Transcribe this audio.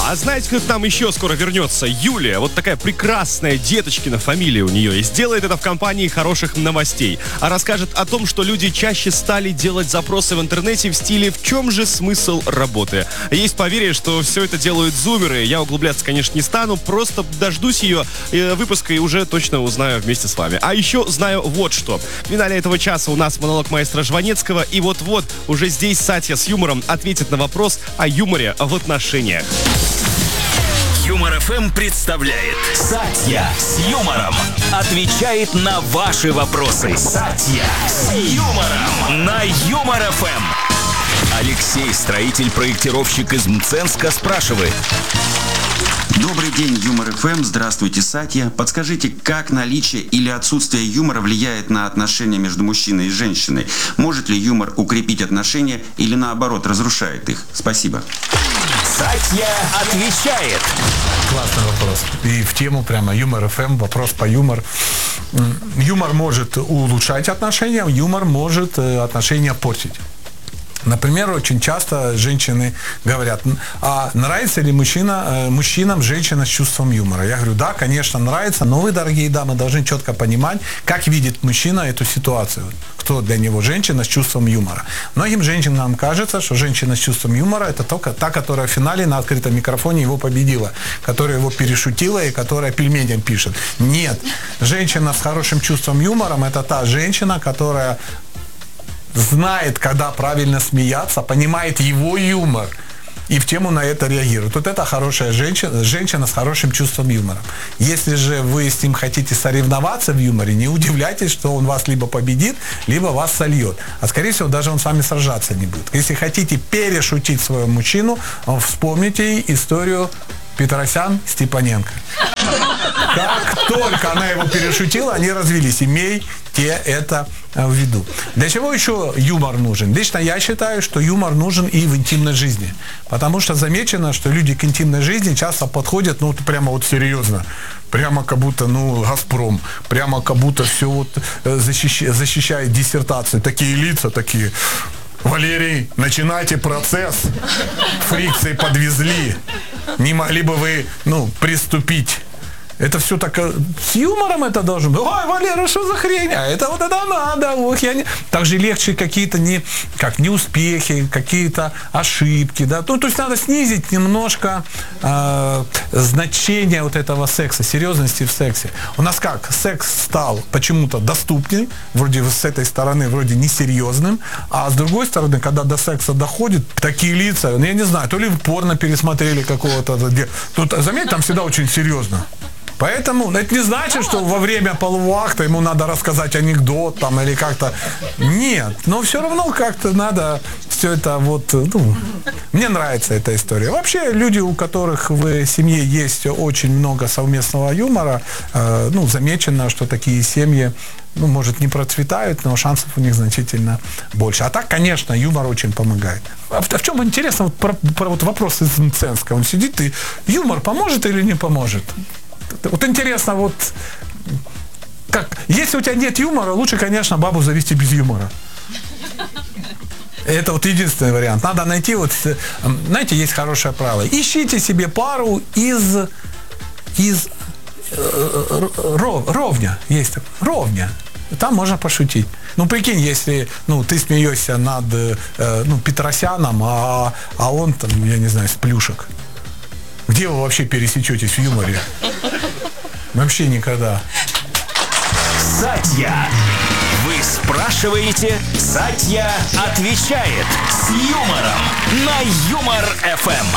А знаете, кто к нам еще скоро вернется? Юлия. Вот такая прекрасная деточкина фамилия у нее. И сделает это в компании хороших новостей. А расскажет о том, что люди чаще стали делать запросы в интернете в стиле «В чем же смысл работы?». Есть поверье, что все это делают зумеры. Я углубляться, конечно, не стану. Просто дождусь ее выпуска и уже точно узнаю вместе с вами. А еще знаю вот что. В финале этого часа у нас монолог маэстро Жванецкого. И вот-вот уже здесь Сатья с юмором ответит на вопрос о юморе в отношениях. Юмор ФМ представляет Сатья с юмором. Отвечает на ваши вопросы. Сатья с юмором на Юмор ФМ. Алексей, строитель-проектировщик из Мценска, спрашивает. Добрый день, Юмор ФМ. Здравствуйте, Сатья. Подскажите, как наличие или отсутствие юмора влияет на отношения между мужчиной и женщиной? Может ли юмор укрепить отношения или наоборот разрушает их? Спасибо. Сатья отвечает. Классный вопрос. И в тему прямо Юмор ФМ, вопрос по юмор. Юмор может улучшать отношения, юмор может отношения портить. Например, очень часто женщины говорят, а нравится ли мужчинам женщина с чувством юмора? Я говорю, да, конечно, нравится, но вы, дорогие дамы, должны четко понимать, как видит мужчина эту ситуацию. Кто для него женщина с чувством юмора. Многим женщинам кажется, что женщина с чувством юмора это только та, которая в финале на открытом микрофоне его победила, которая его перешутила и которая пельменям пишет. Нет, женщина с хорошим чувством юмора это та женщина, которая знает, когда правильно смеяться, понимает его юмор и в тему на это реагирует. Вот это хорошая женщина с хорошим чувством юмора. Если же вы с ним хотите соревноваться в юморе, не удивляйтесь, что он вас либо победит, либо вас сольет. А скорее всего, даже он с вами сражаться не будет. Если хотите перешутить своего мужчину, вспомните историю Петросян, Степаненко. Как только она его перешутила, они развелись. Имейте это в виду. Для чего еще юмор нужен? Лично я считаю, что юмор нужен и в интимной жизни. Потому что замечено, что люди к интимной жизни часто подходят, прямо серьезно. Прямо как будто, Газпром. Прямо как будто все защищает диссертацию. Такие лица, такие... Валерий, начинайте процесс. Фрикции подвезли. Не могли бы вы, приступить? Это все так с юмором это должно быть. Ой, Валера, что за хрень? А это вот это надо. Так же легче какие-то неуспехи, какие-то ошибки. Да? То есть надо снизить немножко значение вот этого секса, серьезности в сексе. У нас как? Секс стал почему-то доступнее, вроде с этой стороны вроде несерьезным, а с другой стороны, когда до секса доходит, такие лица, я не знаю, то ли в порно пересмотрели какого-то. Тут, заметь, там всегда очень серьезно. Поэтому это не значит, что во время полового акта ему надо рассказать анекдот или как-то. Нет, но все равно как-то надо все это мне нравится эта история. Вообще люди, у которых в семье есть очень много совместного юмора, замечено, что такие семьи, может, не процветают, но шансов у них значительно больше. А так, конечно, юмор очень помогает. А в чем интересно, про вопрос из Мценска. Он сидит и юмор поможет или не поможет? Вот интересно, как, если у тебя нет юмора, лучше, конечно, бабу завести без юмора. Это единственный вариант. Надо найти, знаете, есть хорошее правило. Ищите себе пару из ровня. Есть ровня. Там можно пошутить. Прикинь, если, ты смеешься над, Петросяном, а он я не знаю, с плюшек. Где вы вообще пересечетесь в юморе? Вообще никогда. Сатья. Вы спрашиваете, Сатья отвечает с юмором на Юмор ФМ.